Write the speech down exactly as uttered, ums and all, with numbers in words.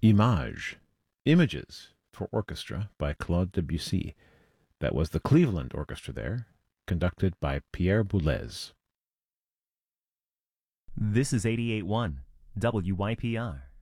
Image, Images for Orchestra by Claude Debussy. That was the Cleveland Orchestra there, conducted by Pierre Boulez. This is eighty-eight point one W Y P R.